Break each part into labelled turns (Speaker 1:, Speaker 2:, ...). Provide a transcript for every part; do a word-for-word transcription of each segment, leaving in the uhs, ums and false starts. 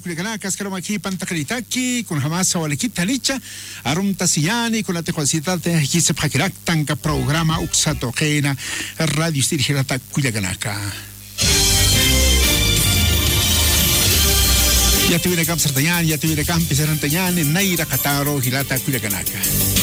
Speaker 1: kulikana kaskaro maki pantakritaki kun hamasa walikita licha arum tasiyani kun ate kwasita te hise pakirak tanga programa uksato kena radio stirhirata kulikanaka. Ya tuviera kam sartayan, ya tuviera kam pisarantayan, naira kataro hilata kulikanaka.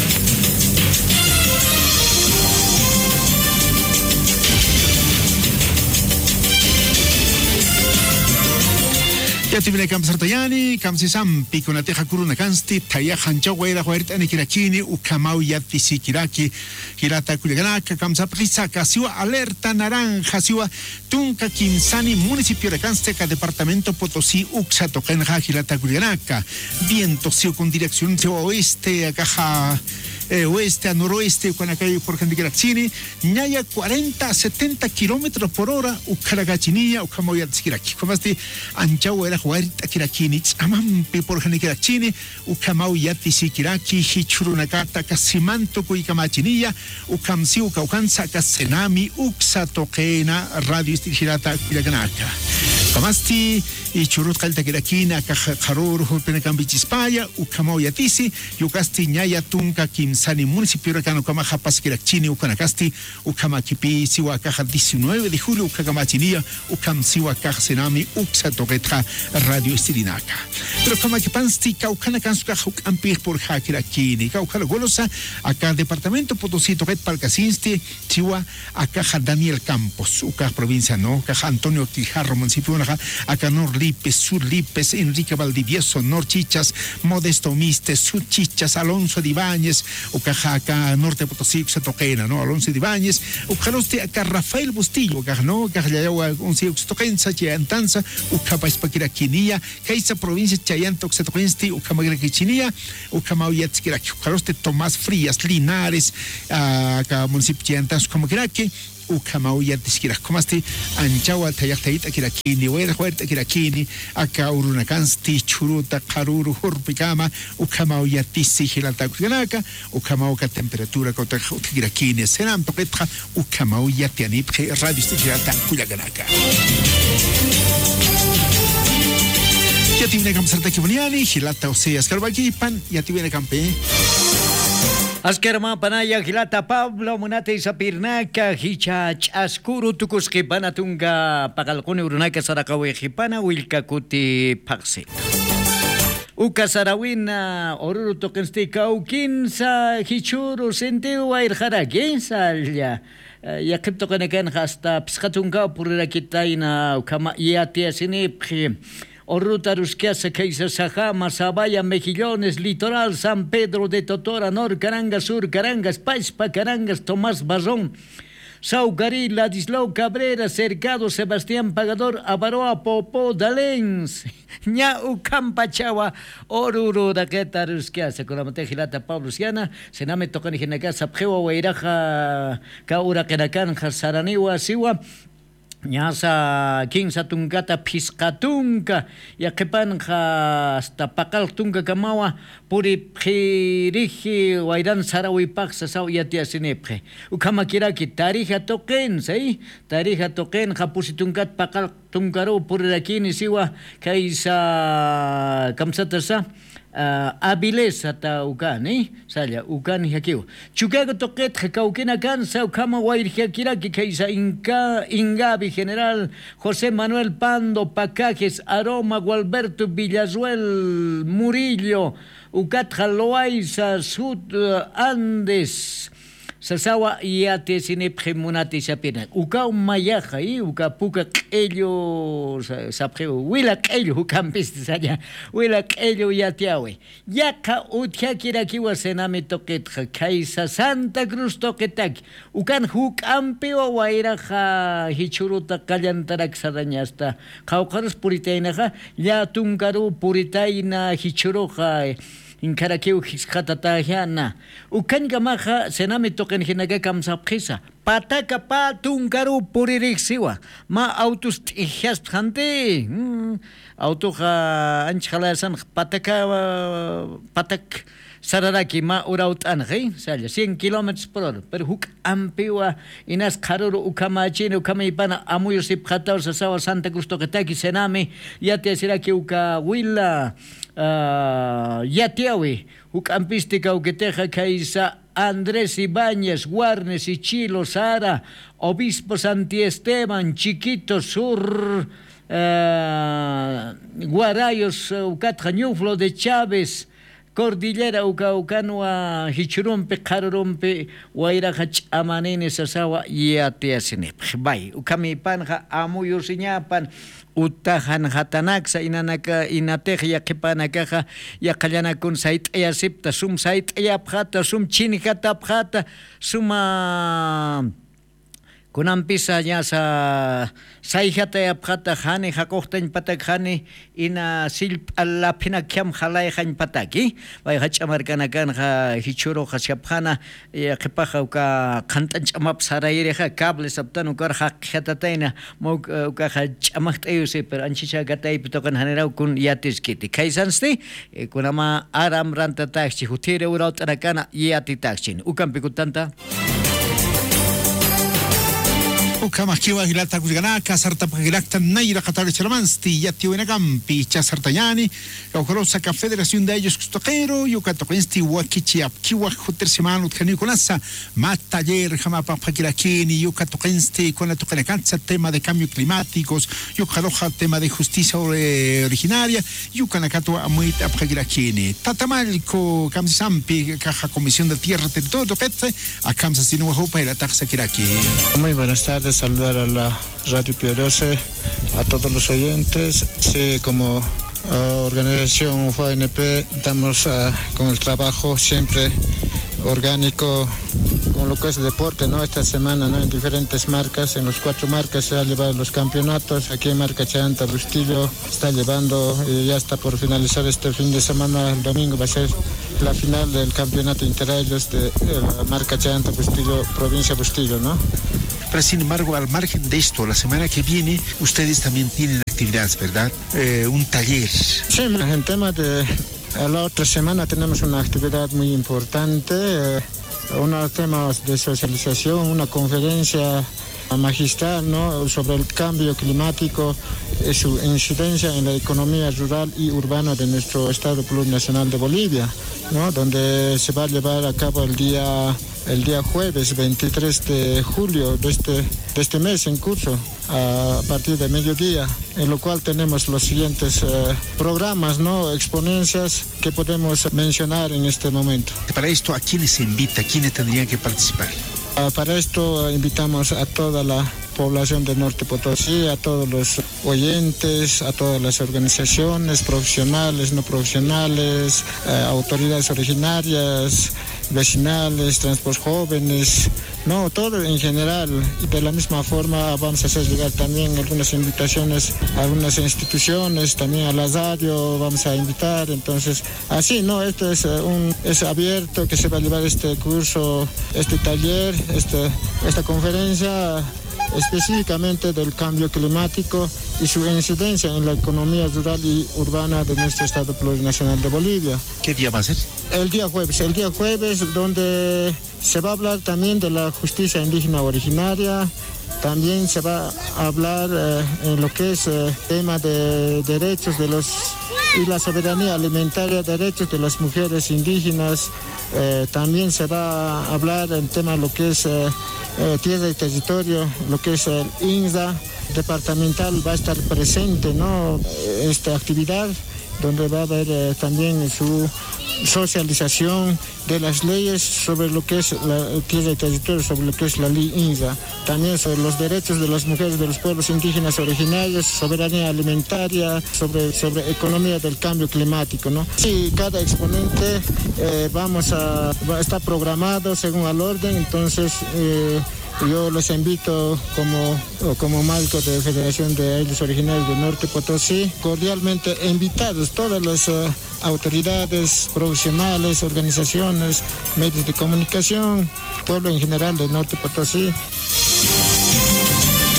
Speaker 1: Ya tuviera kam sartayani, kam sisampi con la teja kuruna kansti, taya hancha wera huerta ni kirakini, ukamau yati sikiraki, hilata kulikanaka, kam saprisaka, siwa alerta naranja, siwa tunka kimsani, municipio de Cansteca, departamento Potosí, uxa tokenja, hilata kulikanaka, viento siwa con dirección siwa oeste, akaja, Eh, oeste a noroeste con la calle por Candigraxini, ñaya cuarenta a setenta kilómetros por hora, Ucaragachinilla, Ucamoya Tskiraki. Como este Anchau era jugar Takirakini, Amampi por Candigraxini, Ucamauya Tisikiraki, Hichurunakata, Casimanto, Cuicamachinilla, Ucamsi, Ucaucanza, Casenami, Uxa Toquena, Radio Istirhirata, Cuyaganaka. Kamasti, y Churut Kaltakirakina, Cajarur, Penacambichispaya, Ucamauya Tisi, Yucasti ñaya Tunca Kim Sani municipio recano Kamaja Pasquirachini, Ucanacasti, Ucamaquipi, Sihuacaja diecinueve de julio, Ucagamachinia, Ucam Sihuacaja Senami, Uxa Toquetra, Radio Estirinaca. Pero Kamaquipansti, Caucanacansuca, Ucampir por Jaquiraquini, Caucalo Golosa, acá Departamento Potosí, Toquet Palcasinsti, Chihuahua, acá Daniel Campos, Uca provincia, no, Caja Antonio Quijarro, municipio, acá Nor Lipes, Sur Lipes, Enrique Valdivieso, Nor Chichas, Modesto Miste, Sur Chichas, Alonso de Ibáñez, Ucajaca, Norte Potosí, Uxatoquena, ¿no? Alonso de Ibáñez, Ucaloste, acá Rafael Bustillo, acá, ¿no? Cajayawa, Unci, Uxatoquenza, Chayantanza, Ucapa Espaquiraquinia, Caiza Provincia, Chayanta, Uxatoquensti, Ucamagraquichinia, Ucamauyatskiraki, Ucaloste, Tomás Frías, Linares, acá municipio Chayantanza, Ucamagraque, Ucamauya Tiskira, como este Anchawa Tayaktaita Kirakini, Huerta Huerta Kirakini, Aka Urunakansti, Churuta, Karuru, Hurpicama, Ucamauya Tisi, Hilata Kuganaka, Ucamauca temperatura contra Kirakini, Senam Topetra, Ucamauya Tianipre, Radio Stigirata Kuyaganaka. Ya tiene Kamsarta Kibuniani, Hilata Oseas Karbakipan, ya tiene Campe.
Speaker 2: Askerma panaya Gilata Pablo Munate Sapirnaka Hicha Askuru Tukuski Panatunga Pagalcone Urunaka Sarakawe Hipana Wilka Kuti Paxit Uka Sarawina Oruru Tokenstika Ukinsa Hichuru Sentiu Airhara Gensa ya ya Kiptokanekan hasta Pskatunga Purakitaina Ukama Yatia Sinipri Orruta Rusquiasa, Keisa Sajama, Sabaya, Mejillones, Litoral, San Pedro de Totora, Nor, Carangas, Sur, Carangas, Paispa, Carangas, Tomás Barrón, Saugarí, Ladislau Cabrera, Cercado, Sebastián Pagador, Avaroa, Popó, Dalens, Ña Ucampachawa, Oruro, Daqueta Rusquiasa, con la Montejilata Pablo Siana, Sename Tocani Genacasa, Pjewa, Huayraja, Kaura, Kenacanja, Saraniwa, Siwa, Nyasa kinsa tungkata piskatunka ya kepanha hasta pakal tunga kamawa puri phirihi wairan sarawi paksa saw yatia sinepre ukama kiraki tariha token sai tariha token hapusi tungkat pakal tungkaro puri rakini siwa kaisa kamsatasa Uh, Abiles ata ukan eh saya ukan hakiu chukago toket hakaukina kan sa kama wair hakira ki kaisa inca ingabi general José Manuel Pando Pacajes Aroma Gualberto Villazuel Murillo ukat haloaisa Sud uh, Andes Sasawa iate sine premunati sapina. Uka umayaja i uka puka ello sapreo. Wila ello ukampiste saya. Wila ello yatiawe. Yaka utya kira kiwa sename toket kaisa Santa Cruz toketak. Ukan hukampeo wairaja hichuruta kallantarak sadañasta. Kaukaros puritainaja ya tungaru puritaina hichuroja. Inkarakiu hiskatata hiana. Ukan gamaha sename token hinaga kamsapkisa. Pataka pa tungaru puririxiwa. Ma autos tihiast hante. Auto ha anchalasan pataka patak sararaki ma uraut anji, sale cien kilómetros por hora, pero huk ampiwa inas karuru ukamachini ukamipana amuyo sipjatao sasawa Santa Cruz toquetaki senami yate siraki uka willa uh, yatiawi huk ampistika uketeja kaisa Andrés Ibáñez, Guarnes y Chilo, Sara, Obispo Santi Esteban, Chiquito Sur, uh, Guarayos, Ucatjañuflo de Chávez, Cordillera Ucaucanua, Hichurumpe, Carurumpe, Guairajach, Amanene, Sasawa, Yateasinep. Bay, Ucamipanja, Amuyusiñapan, Utahan hatanaksa inanaka inateja yaqipanakaja yaqallanakun sait ayasipta sum sait ayapjata sum chinikata apjata suma kunampisa yasa saijata yapjata jani jakohtañ patak jani ina silp alapinakyam jalay jañ pataki vay hachamarkanakanja hichuro hachapjana yaqipaja uka qantanch'amap sarayreja cable saptan ukar haqjatataina mok uka hach'amaqt'ayusi pero anchicha gataypi toqan haneraw kun yatiskiti kaysansti kunama aram rantatakchi hutire urawt'anakana yatitakchin ukampi kutanta
Speaker 1: Ukama kiwa hilata kuganaka sarta pagilakta naira qatar chalamansti yati winagampi chasartayani okorosa ka Federación de ellos Custoquero yukatoqinsti wakichi apkiwa huter semana utkani kunasa ma taller jama papakilakini yukatoqinsti kuna tuqanakansa tema de cambio climáticos yukaloja tema de justicia originaria yukanakato amuit apakilakini tatamalko kamsampi caja comisión de tierra territorio petse a kamsa sinu hopa la taxa kiraki.
Speaker 3: Muy buenas tardes. Saludar a la Radio Piedose, a todos los oyentes. Sí, como uh, organización U F A N P estamos uh, con el trabajo siempre orgánico con lo que es deporte, ¿no? Esta semana, ¿no? En diferentes marcas, en los cuatro marcas se han llevado los campeonatos. Aquí en Marca Chayanta Bustillo está llevando y ya está por finalizar este fin de semana. El domingo va a ser la final del campeonato interellos de, de la Marca Chayanta Bustillo, provincia Bustillo, ¿no?
Speaker 1: Pero sin embargo, al margen de esto, la semana que viene ustedes también tienen actividades, ¿verdad? Eh, un taller.
Speaker 3: Sí, en tema de la otra semana tenemos una actividad muy importante, eh, unos temas de socialización, una conferencia magistral, ¿no? Sobre el cambio climático y su incidencia en la economía rural y urbana de nuestro Estado Plurinacional de Bolivia, ¿no? Donde se va a llevar a cabo el día el día jueves veintitrés de julio de este, de este mes en curso, a partir de mediodía, en lo cual tenemos los siguientes eh, programas, ¿no? Exponencias que podemos mencionar en este momento.
Speaker 1: Para esto, ¿a quiénes se invita? ¿A quiénes tendrían que participar?
Speaker 3: Uh, para esto invitamos a toda la población de Norte Potosí, a todos los oyentes, a todas las organizaciones profesionales, no profesionales, uh, autoridades originarias, vecinales, transportes jóvenes, no, todo en general. Y de la misma forma vamos a hacer llegar también algunas invitaciones a algunas instituciones, también a la radio vamos a invitar. Entonces, así, no, esto es uh, un es abierto que se va a llevar este curso, este taller, este, esta conferencia específicamente del cambio climático y su incidencia en la economía rural y urbana de nuestro Estado Plurinacional de Bolivia.
Speaker 1: ¿Qué día va a ser?
Speaker 3: El día jueves, el día jueves donde se va a hablar también de la justicia indígena originaria, también se va a hablar eh, en lo que es el eh, tema de derechos de los y la soberanía alimentaria, derechos de las mujeres indígenas, eh, también se va a hablar en tema de lo que es eh, eh, tierra y territorio, lo que es el I N S A departamental va a estar presente, ¿no? Esta actividad donde va a haber eh, también su socialización de las leyes sobre lo que es la tierra y territorio, sobre lo que es la ley I N S A, también sobre los derechos de las mujeres de los pueblos indígenas originarios, soberanía alimentaria, sobre, sobre economía del cambio climático, ¿no? Sí, cada exponente eh, vamos a, va a estar programado según el orden, entonces eh, yo los invito como, como marco de Federación de Ayllus Originarios de Norte Potosí, cordialmente invitados todas las uh, autoridades profesionales, organizaciones, medios de comunicación, pueblo en general de Norte Potosí.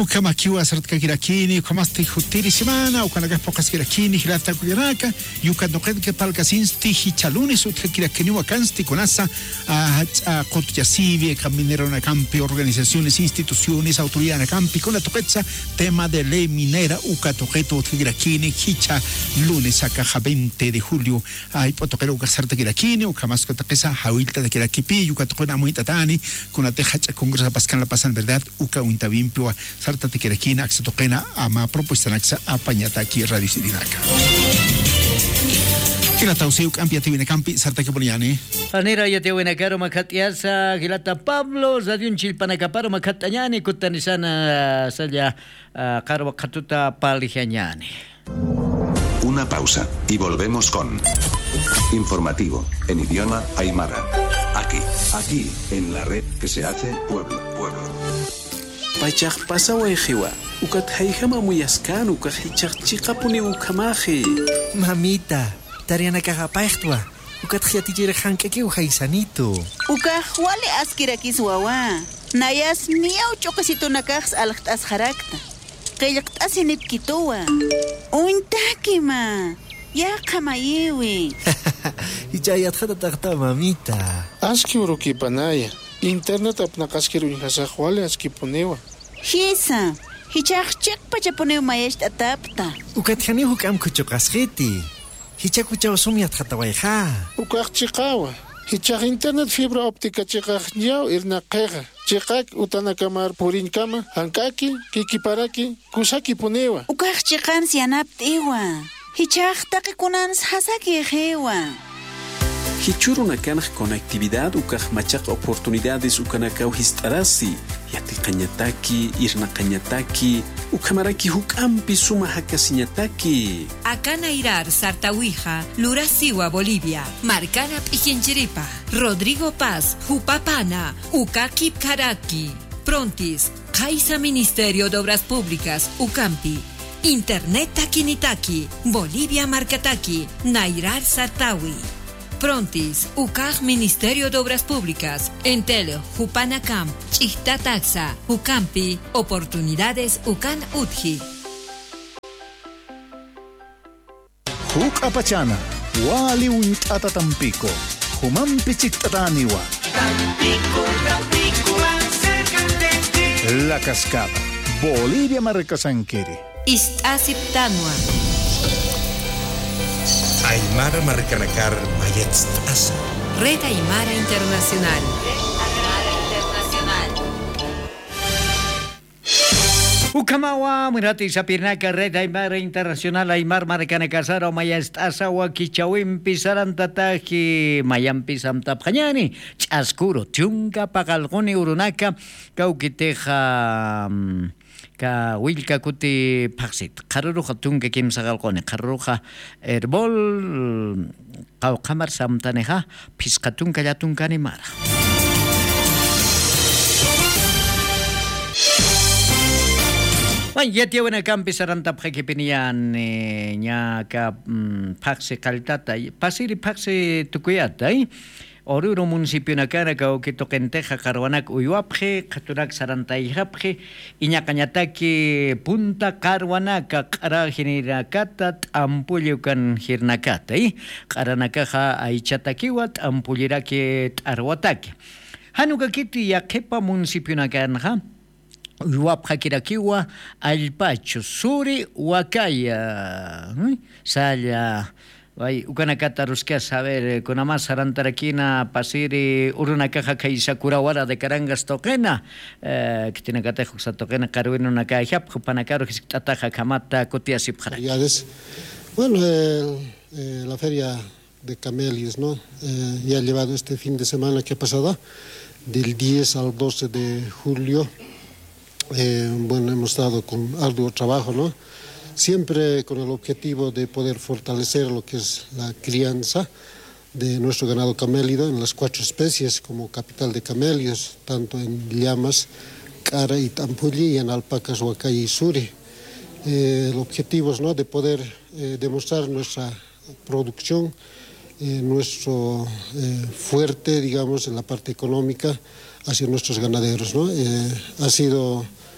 Speaker 1: ukamakiwa sartka kirakini ukamasti jutiri semana ukanaga pocas kirakini hilata kuliraka yukanoqed que palkasinsti hichalunes utka kirakini wakansti konasa a kotyasivi caminero na campi organizaciones instituciones autoridad na campi con la toquetza tema de ley minera ukatoqueto kirakini hicha lunes akaja veinte de julio ay potokero ukasarta kirakini ukamasko takesa hawilta de kirakipi yukatokona muitatani con la teja congreso pascan la pasan verdad uka untavimpio sarta tekerakina aksatokena ama propuesta naxa apañata aquí radio sidinaka kila tausiuk ampia tibine campi sarta ke boliani
Speaker 2: anira ya te wena karo makatiasa gilata Pablo zadiun chilpanakaparo makatanyani kutanisana saya karo katuta palihyanyani.
Speaker 4: Una pausa y volvemos con informativo en idioma aymara. Aquí, aquí en la red que se hace pueblo, pueblo.
Speaker 5: Pachak pasa wejiwa, ukat haijama muyaskan ukat hichak chikapuni ukamaji.
Speaker 6: Mamita, tariana kagapaichtwa, ukat hiatijere hankeki uhaisanito.
Speaker 7: Ukah wale askirakis wawa, nayas miau chokasito nakaks alakt asharakta. Kaylakt asinit kitowa. Uintakima, ya kamayewi.
Speaker 6: Hichayat hata takta mamita.
Speaker 8: Aski uruki panaya. Internet apnakaskiru inhasahwale askipunewa.
Speaker 7: Hisa, hichak chek pachapunew mayesh atapta.
Speaker 6: Ukathani hukam kuchokasgiti. Hichak kuchaw sumiat hatawaiha.
Speaker 8: Ukak chikawa. Hichak internet fibra óptica chikak nyao irnaqeja. Chikak utanakamar purinkama, hankaki, kikiparaki, kusaki punewa.
Speaker 7: Ukak chikan sianaptiwa. Hichak takikunans hasaki hewa.
Speaker 5: Hichuruna kanaj conectividad ukaj machak oportunidades ukanakau histarasi yati qañataki irna qañataki ukamaraki hukampi suma hakasiñataki
Speaker 9: Akana Irar Sartawija Lurasiwa Bolivia Marcana Pichinchiripa Rodrigo Paz Jupapana Ukakip Karaki Prontis Kaisa Ministerio de Obras Públicas Ucampi Internet Takinitaki Bolivia Marcataki Nairar Sartawi Prontis, Ukaj Ministerio de Obras Públicas, Entelo, Jupanacam, Chihtataxa, Ucampi, Oportunidades Ucan Utji.
Speaker 10: Huk Apachana, Wali Untata Tampico, Humampi Chiktataniwa. Tampico, Tampico, más cerca de ti. La Cascada, Bolivia Marcasanquiri.
Speaker 9: Istasiptanua.
Speaker 11: Aymara Maricanacar Mayetz Asa.
Speaker 9: Red Aymara Internacional.
Speaker 7: Aymara Internacional.
Speaker 2: Ukamawa Murati Sapirnaka Red Aymara Internacional Aymar Maricanacar Mayetz Asa Wakichawim Pisaran Tataji Mayampi Samtapjani Chaskuro Chunga Pagalgoni Urunaka Kaukiteja ka wilka kuti paksit qaruruqa tunka kimsaqalquni qaruruqa erbol qawqamar samtaneqa pisqa tunka llatunkani mara Yati wana kampi saranta prekipinian nya ka paksi kalitata pasiri paksi tukuyata Oruro municipio nakara ka okitokenteja Caruanac Uyuapje, Katurak Sarantayjapje, Iñacañataki Punta Caruanac, Carajinirakata, Ampullucan Hirnacata, y Caranakaja Aichatakiwat, Ampuliraki Arwataki. Hanukakiti Yakepa municipio nakanja. Uyuapja Kirakiwa, Alpacho, Suri, Wakaya, Saya. Ay, ukanakata ruska saber con amas sarantarakina pasiri uruna caja que isakurawara de carangas toquena eh que tiene que tejo toquena caruino una caja panacaro que tataja kamata cotiasip
Speaker 12: Bueno, eh, eh, la feria de camelios, ¿no? Eh, ya ha llevado este fin de semana que ha pasado, del diez al doce de julio. Eh, bueno, hemos estado con arduo trabajo, ¿no? Siempre con el objetivo de poder fortalecer lo que es la crianza de nuestro ganado camélido en las cuatro especies como capital de camelios, tanto en llamas, cara y tampulli, y en alpacas, huacay y suri. Eh, el objetivo es, ¿no?, de poder eh, demostrar nuestra producción, eh, nuestro eh, fuerte, digamos, en la parte económica hacia nuestros ganaderos, ¿no? Eh, ha sido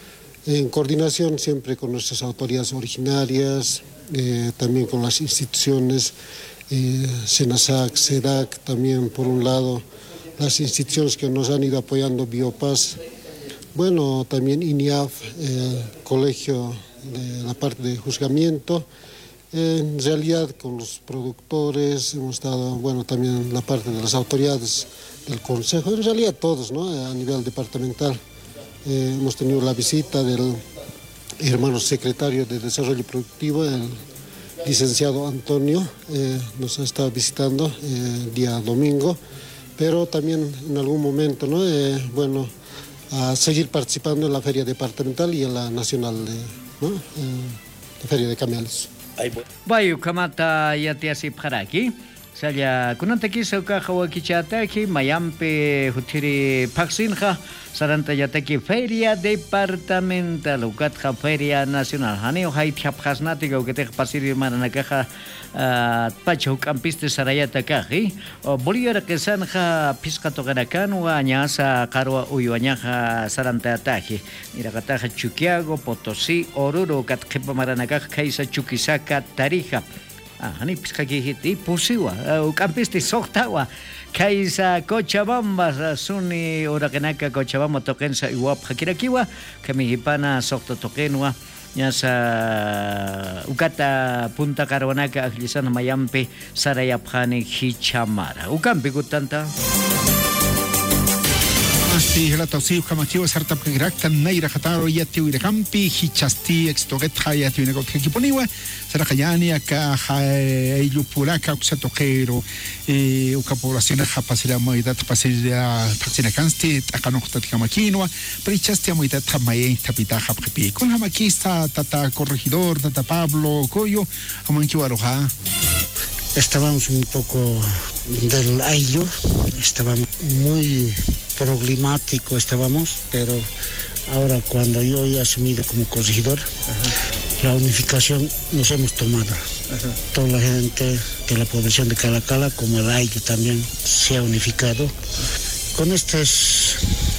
Speaker 12: en coordinación siempre con nuestras autoridades originarias, eh, también con las instituciones, eh, SENASAC, SEDAC, también por un lado, las instituciones que nos han ido apoyando, Biopaz, bueno, también INIAF, eh, Colegio de la parte de juzgamiento, eh, en realidad con los productores, hemos estado, bueno, también la parte de las autoridades del Consejo, en realidad todos, ¿no? A nivel departamental. Eh, hemos tenido la visita del hermano secretario de Desarrollo Productivo, el licenciado Antonio, eh, nos ha estado visitando eh, el día domingo, pero también en algún momento, ¿no? Eh, bueno, a seguir participando en la feria departamental y en la nacional, de, ¿no? Eh, la feria de camelos.
Speaker 2: Bayu kamata yati asip haraki. Saya kunanta kisa ka khawaki chata ki mayampe hutiri paksinha saranta yataki feria departamental ukat kha feria nacional hani hai thiap khasnati go kete pasiri marana ka pacho campiste sarayata kahi bolivia kesan kha piskato ganakan wa nyasa karwa uyanya kha saranta tahi ira kata Chuquiago, Potosí, Oruro kat khipa marana ka kaisa Chuquisaca, Tarija. Ah, hani piskaki hiti pusiwa campiste sohtawa kaisa Cochabamba suni ora kenaka Cochabamba tokensa iwap hakirakiwa kami hipana sohta tokenwa nyasa ukata Punta Carbonaca aglisana mayampe sarayapkhani hichamara ukampi gutanta
Speaker 1: Asti hela tawsif kamatiwa sartap kagrakta naira khataro yati wira kampi hichasti extoget hayati wina kok kiponiwa sarakayani aka hayu puraka kusatokero e uka población hapasira moida tapasira taxina kansti akanokta kamakinwa prichasti moida tamaye tapita happi con hamakista tata corregidor tata Pablo Coyo amankiwaroja.
Speaker 13: Estábamos un poco del ayllo, estábamos muy problemático, estábamos, pero ahora cuando yo he asumido como corregidor, uh-huh. la unificación nos hemos tomado. Uh-huh. Toda la gente de la población de Calacala, como el ayllo también, se ha unificado. Con estos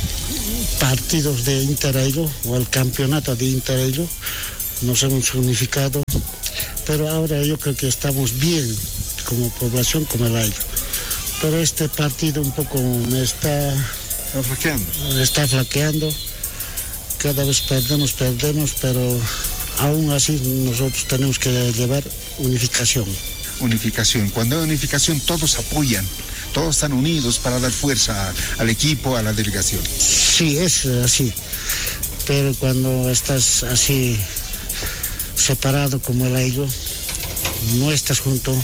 Speaker 13: partidos de Interayllo o el campeonato de Interayllo nos hemos unificado, pero ahora yo creo que estamos bien como población, como el ayllo. Pero este partido un poco me está flaqueando. está flaqueando. Cada vez perdemos, perdemos, pero aún así nosotros tenemos que llevar unificación.
Speaker 1: Unificación. Cuando hay unificación todos apoyan, todos están unidos para dar fuerza al equipo, a la delegación.
Speaker 13: Sí, es así. Pero cuando estás así separado como el ayllo, no estás junto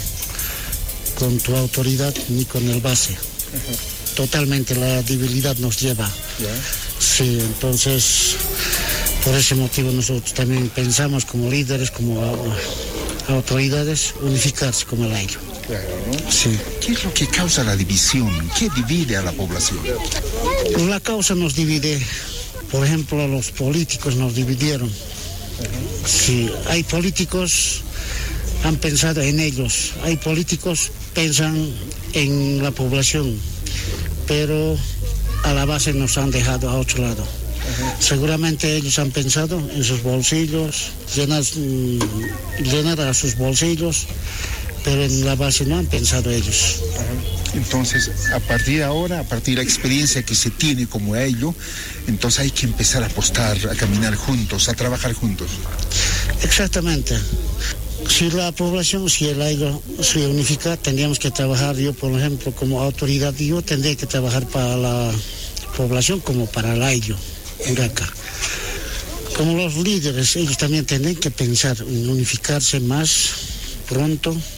Speaker 13: con tu autoridad ni con el base. Uh-huh. Totalmente la debilidad nos lleva. Yeah. Sí, entonces por ese motivo nosotros también pensamos como líderes, como autoridades, unificarse como el ayllo.
Speaker 1: Claro, ¿no? Sí. ¿Qué es lo que causa la división? ¿Qué divide a la población?
Speaker 13: La causa nos divide, por ejemplo, los políticos nos dividieron. Uh-huh. Sí, hay políticos han pensado en ellos, hay políticos piensan en la población, pero a la base nos han dejado a otro lado. Uh-huh. Seguramente ellos han pensado en sus bolsillos, llenar, llenar a sus bolsillos, pero en la base no han pensado ellos.
Speaker 1: Uh-huh. Entonces, a partir de ahora, a partir de la experiencia que se tiene como ello, entonces hay que empezar a apostar, a caminar juntos, a trabajar juntos.
Speaker 13: Exactamente. Si la población, si el ayllo se unifica, tendríamos que trabajar, yo por ejemplo como autoridad, yo tendría que trabajar para la población como para el ayllo, Uraca. Como los líderes, ellos también tendrían que pensar en unificarse más pronto, uh-huh.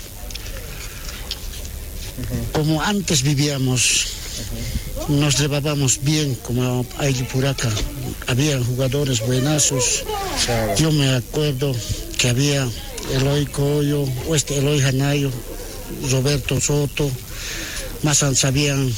Speaker 13: como antes vivíamos, uh-huh. nos llevábamos bien como ayllo Puraca, había jugadores buenazos, claro. Yo me acuerdo que había Eloy Coyo, este Eloy Janayo, Roberto Soto, más sabían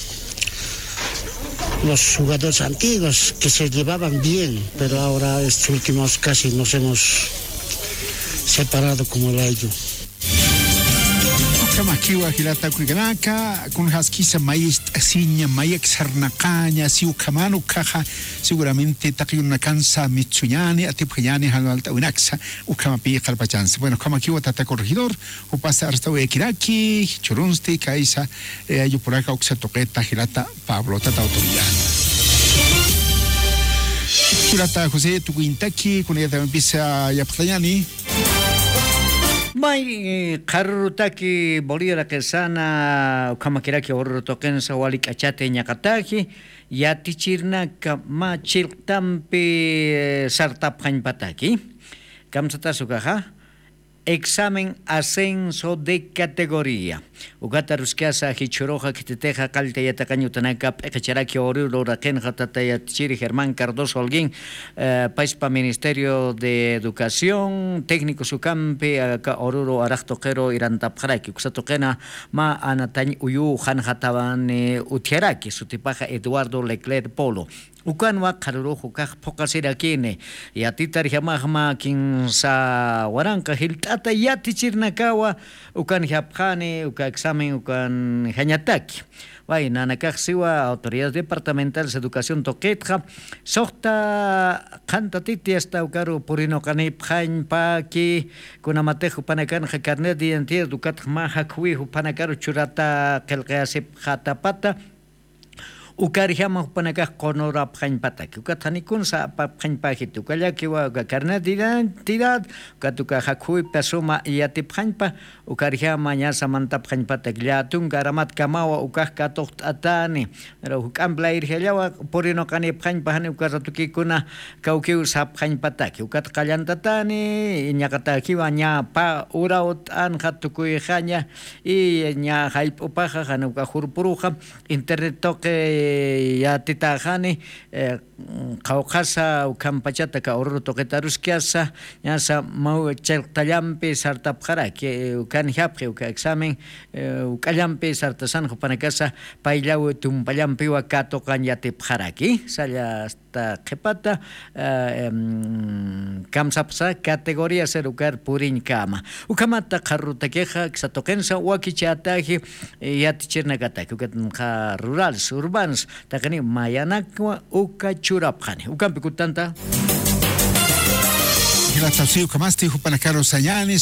Speaker 13: los jugadores antiguos que se llevaban bien, pero ahora estos últimos casi nos hemos separado como el ayllo.
Speaker 1: Kamakiwa hilata kuriganaka con haskisa maíz asiña mayak sarnacaña si ukamano caja seguramente takiuna cansa mitsuyani atipjani halalta unaxa ukamapi qalpachansa. Bueno, kamakiwa tata corregidor o pasa hasta Kiraki churunsti kaisa ayo por acá oxa toqueta hilata Pablo tata autoriano. Hilata José Tuguintaki con ella también empieza yaptayani.
Speaker 2: May qarrutaki bolira kesana kamakiraki orrotokensa walik achate ñakataki yatichirnaka machiltampi sartapqañpataki kamsatasukaja examen ascenso de categoría. Ugata ruskiasa hichuroja kititeja kalte yatakañutanaka pekacharaki oruro rakenja tatayachiri Germán Cardoso Holguín eh, paispa Ministerio de Educación técnico sucampi aka oruro arachtoquero irantapjaraki kusatoquena ma anatañ uyu janjatabani utiaraki sutipaja Eduardo Leclerc Polo ukanwa qarurujo kaq pokasirakini yatitar hamahma kin sa waranka hiltata yatichirnakawa ukan japjani uka examen ukan hañataki Vai nanakaq siwa autoridades departamentales de educación toquetja sohta qantatiti hasta ukaru purino kanip paki kunamatejo panakan carnet de identidad dukat maha kwihu panakaru churata qelqeasip hatapata ukarihama panaka konora phañpataki ukathanikun sa phañpajit ukallakiwa carnet de identidad katuka hakhui persona yati phañpa ukarihama nya samanta phañpatak latun garamat kamawa ukah katoq atani pero ukambla irhellawa porino kani phañpahani ukasatuki kuna kauki sa phañpataki ukat qallantatani ñakatakiwa nya pa uraut an khatukuy khanya y nya hayp upaja hanuka hurpuruja internet toque ya titajani qawqasa ukampachata ka orro toqetaruskiasa ñasa mau cheltallampi sartapqaraki ukan japqi uka examen ukallampi sartasan hupanakasa payllaw tumpallampi wa katoqan yatipqaraki salla hasta qhipata kamsapsa categoría ser ukar purin kama ukamata qarrutakeja ksatoqensa wakichataji yatichirnakataki ukan rurales urbanos takani mayanakwa uka churapqani ukampi kutanta
Speaker 1: Hilata ukamasti hupanakaro sayani